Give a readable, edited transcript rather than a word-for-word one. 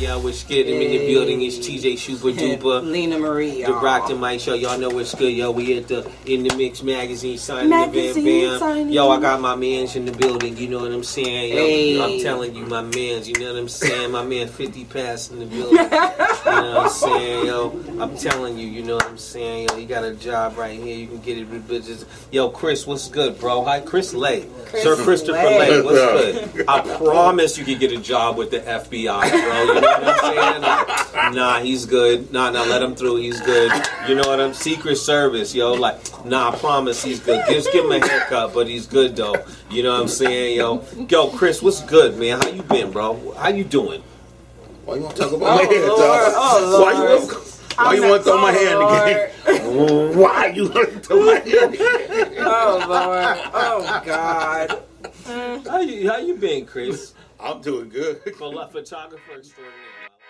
Yeah, what's good? I'm in the building. It's TJ Super Duper. Lena Marie. The Brockton Mike Show. Y'all know what's good, yo. We at the In the Mix magazine signing the Bam. Yo, I got my mans in the building. You know what I'm saying? Yo, Hey. I'm telling you, my mans. You know what I'm saying? My man 50 Pass in the building. You know what I'm saying? Yo, I'm telling you, you know what I'm saying? Yo, he got a job right here. You can get it with bitches. Yo, Chris, what's good, bro? Hi, Chris Lay. Sir Christopher Lay, what's good? I promise you can get a job with the FBI, bro. You know what I'm saying? Like, nah, he's good. Nah, let him through. He's good. You know what I'm Secret Service, yo. Like, nah, I promise he's good. Just give him a haircut, but he's good, though. You know what I'm saying, yo? Yo, Chris, what's good, man? How you been, bro? How you doing? Why you want to talk about my hair, dog? Why you want to throw my hair in the game? Why you want to throw my hair in the game? Oh, Lord. Oh, God. How you been, Chris? I'm doing good. Photographer extraordinaire.